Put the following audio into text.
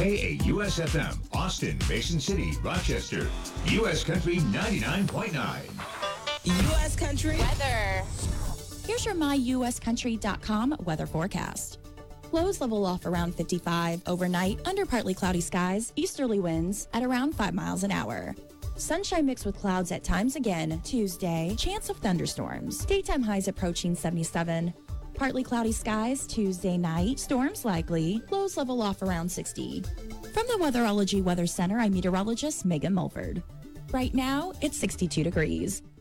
KAUS FM, Austin, Mason City, Rochester. U.S. Country 99.9. U.S. Country weather. Here's your myuscountry.com weather forecast. Lows level off around 55 overnight under partly cloudy skies, easterly winds at around 5 miles an hour. Sunshine mixed with clouds at times again Tuesday, chance of thunderstorms. Daytime highs approaching 77. Partly cloudy skies Tuesday night, storms likely, lows level off around 60. From the Weatherology Weather Center, I'm meteorologist Megan Mulford. Right now, it's 62 degrees.